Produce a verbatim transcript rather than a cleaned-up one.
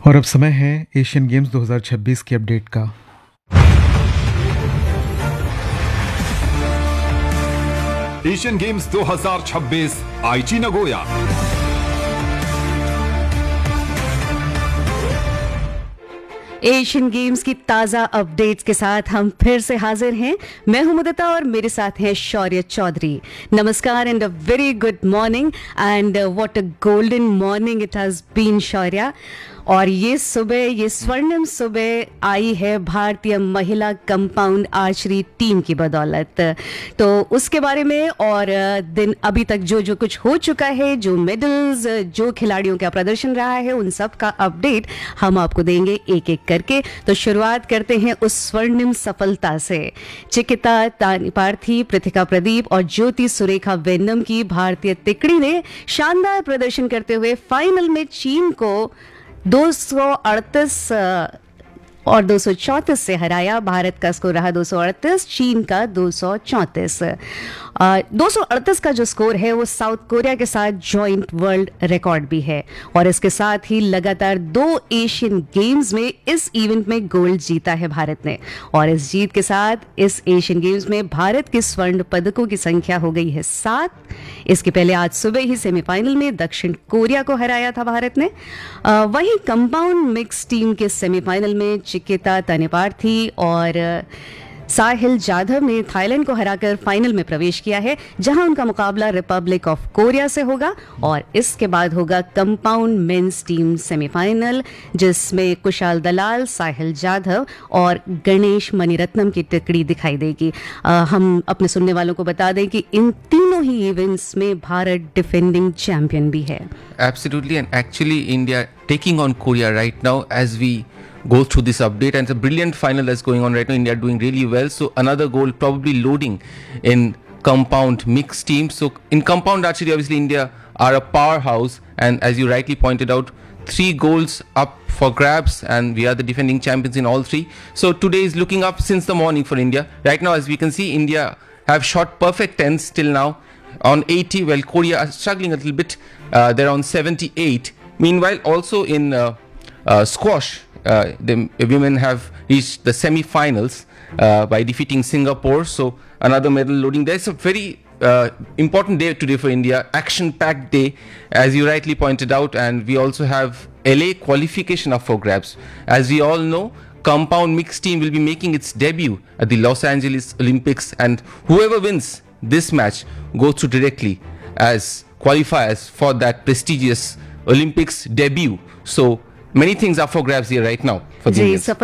और अब समय है एशियन गेम्स दो हज़ार छब्बीस की अपडेट का। एशियन गेम्स दो हज़ार छब्बीस आईची नगोया। एशियन गेम्स की ताज़ा अपडेट्स के साथ हम फिर से हाजिर हैं। मैं हूं मुदिता और मेरे साथ हैं शौर्य चौधरी। नमस्कार and a very good morning and what a golden morning it has been शौर्य। और ये सुबह ये स्वर्णिम सुबह आई है भारतीय महिला कंपाउंड आर्चरी टीम की बदौलत। तो उसके बारे में और दिन अभी तक जो जो कुछ हो चुका है, जो मेडल्स, जो खिलाड़ियों का प्रदर्शन रहा है, उन सब का अपडेट हम आपको देंगे एक एक करके। तो शुरुआत करते हैं उस स्वर्णिम सफलता से। चिकिता तानिपार्थी, पृथिका प्रदीप और ज्योति सुरेखा वेन्नम की भारतीय तिकड़ी ने शानदार प्रदर्शन करते हुए फाइनल में चीन को दो सौ अड़तीस और दो सौ चौंतीस से हराया। भारत का स्कोर रहा दो सौ अड़तीस, चीन का दो सौ चौंतीस। दो सौ अड़तीस का जो स्कोर है वो साउथ कोरिया के साथ जॉइंट वर्ल्ड रिकॉर्ड भी है। और इसके साथ ही लगातार दो एशियन गेम्स में इस इवेंट में गोल्ड जीता है भारत ने। और इस जीत के साथ इस एशियन गेम्स में भारत के स्वर्ण पदकों की संख्या हो गई है सात। इसके पहले आज सुबह ही सेमीफाइनल में दक्षिण कोरिया को हराया था भारत ने। वहीं कंपाउंड मिक्स टीम के सेमीफाइनल में चिकिता तानिपार्थी और साहिल जाधव ने थाईलैंड को हराकर फाइनल में प्रवेश किया है, जहां उनका मुकाबला रिपब्लिक ऑफ कोरिया से होगा। और इसके बाद होगा कंपाउंड मेंस टीम सेमीफाइनल, जिसमें कुशाल दलाल, साहिल जाधव और गणेश मणिरत्नम की टिकड़ी दिखाई देगी। आ, हम अपने सुनने वालों को बता दें कि इन तीनों ही इवेंट्स में भारत डिफेंडिंग चैंपियन भी है। Absolutely, and actually India taking on Korea right now as we go through this update, and it's a brilliant final that's going on right now. India are doing really well, so another goal probably loading in compound mixed team. So in compound archery, obviously India are a powerhouse, and as you rightly pointed out, three goals up for grabs, and we are the defending champions in all three. So today is looking up since the morning for India. Right now, as we can see, India have shot perfect tens till now on eighty, while Korea are struggling a little bit. Uh, they're on seventy-eight. Meanwhile, also in uh, uh, squash, uh, the women have reached the semi-finals uh, by defeating Singapore. So another medal loading. There's a very uh, important day today for India, action-packed day, as you rightly pointed out. And we also have L A qualification up for grabs. As we all know, compound mixed team will be making its debut at the Los Angeles Olympics, and whoever wins this match goes through directly as qualifiers for that prestigious Olympics debut. So many things are for grabs here right now for the Indians.